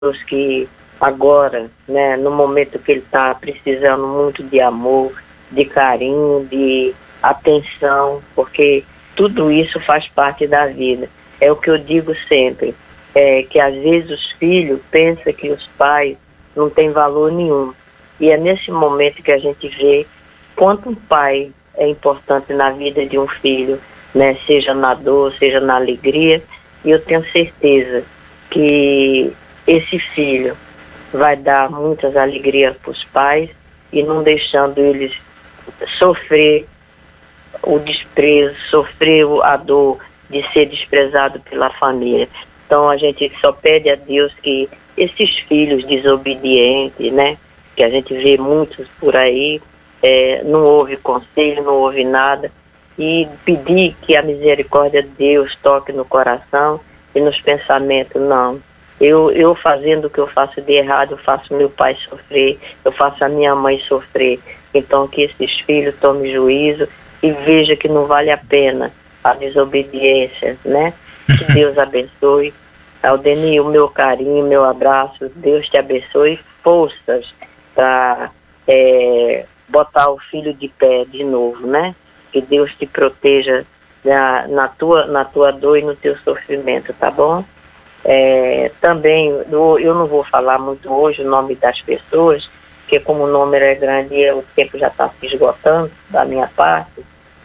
Deus que agora, né, no momento que ele está precisando muito de amor, de carinho, de atenção, porque tudo isso faz parte da vida. É o que eu digo sempre, que às vezes os filhos pensam que os pais não têm valor nenhum. E é nesse momento que a gente vê quanto um pai é importante na vida de um filho, né? Seja na dor, seja na alegria. E eu tenho certeza que esse filho vai dar muitas alegrias para os pais e não deixando eles sofrer o desprezo, sofrer a dor de ser desprezado pela família. Então a gente só pede a Deus que esses filhos desobedientes, né, que a gente vê muitos por aí, não ouve conselho, não ouve nada, e pedir que a misericórdia de Deus toque no coração e nos pensamentos. Não, eu fazendo o que eu faço de errado, eu faço meu pai sofrer, eu faço a minha mãe sofrer. Então que esses filhos tomem juízo e vejam que não vale a pena a desobediência, né? Que Deus abençoe. Aldenir, o meu carinho, meu abraço, Deus te abençoe, forças para botar o filho de pé de novo, né? Que Deus te proteja na tua dor e no teu sofrimento, tá bom? Também, eu não vou falar muito hoje o nome das pessoas, porque como o número é grande e o tempo já está se esgotando da minha parte,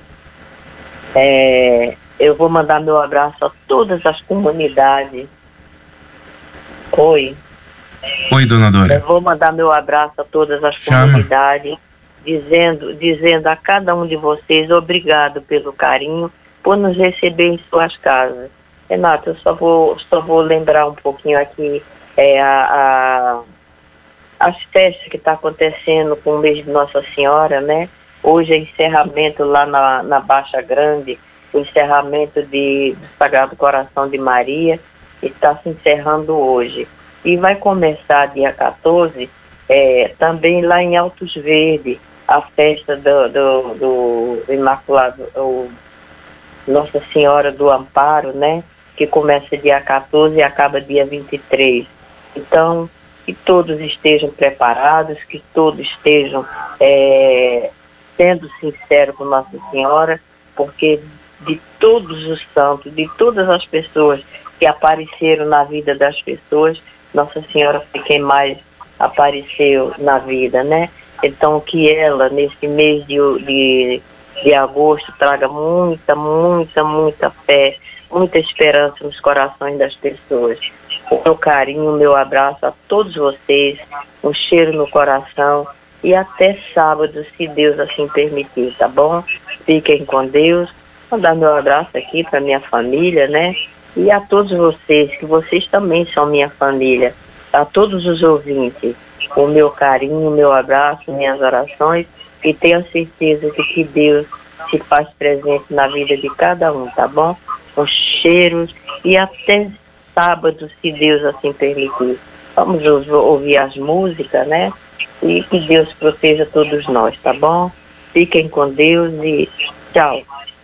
eu vou mandar meu abraço a todas as comunidades. Oi, dona Dora. Eu vou mandar meu abraço a todas as comunidades, dizendo a cada um de vocês obrigado pelo carinho, por nos receber em suas casas. Renato, eu só vou lembrar um pouquinho aqui as festas que está acontecendo com o mês de Nossa Senhora, né? Hoje é encerramento lá na Baixa Grande, o encerramento do Sagrado Coração de Maria, está se encerrando hoje. E vai começar dia 14, também lá em Altos Verdes, a festa do Imaculado, Nossa Senhora do Amparo, né? Que começa dia 14 e acaba dia 23. Então, que todos estejam preparados, que todos estejam sendo sinceros com Nossa Senhora, porque de todos os santos, de todas as pessoas que apareceram na vida das pessoas, Nossa Senhora foi quem mais apareceu na vida, né? Então que ela, nesse mês de agosto, traga muita fé, muita esperança nos corações das pessoas. O meu carinho, o meu abraço a todos vocês, um cheiro no coração e até sábado, se Deus assim permitir, tá bom? Fiquem com Deus. Vou dar meu abraço aqui para minha família, né? E a todos vocês, que vocês também são minha família, a todos os ouvintes, o meu carinho, o meu abraço, minhas orações, e tenho certeza de que Deus se faz presente na vida de cada um, tá bom? Com cheiros e até sábado, se Deus assim permitir. Vamos ouvir as músicas, né? E que Deus proteja todos nós, tá bom? Fiquem com Deus e tchau.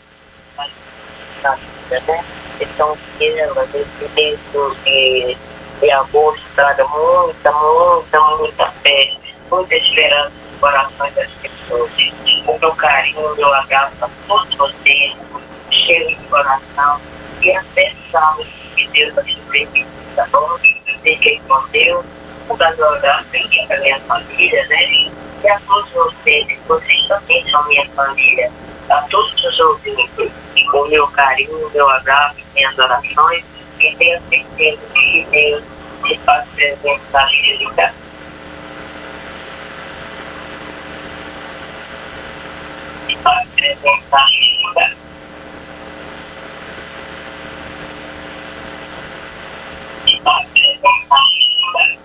Então, que ela, nesse mês de agosto, traga muita fé, muita esperança no coração das pessoas. O meu carinho, o meu abraço a todos vocês, cheio de coração, e até sábado, que Deus assim permite, tá bom? Fiquem com Deus, vou dar meu abraço aqui para minha família, né? E a todos vocês também são minha família, a todos os ouvintes, o meu carinho, o meu abraço, minhas orações, e tenho certeza que Deus se faz presente na vida de cada. Se faz presente na vida de cada. Se faz presente na vida de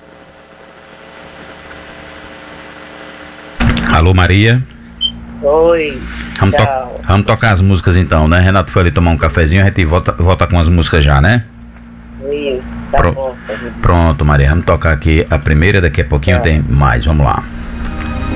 cada. Alô, Maria. Oi. Vamos tocar as músicas então, né? Renato foi ali tomar um cafezinho, a gente volta com as músicas já, né? Isso, tá bom. Pronto, Maria, vamos tocar aqui a primeira, daqui a pouquinho tem mais, vamos lá.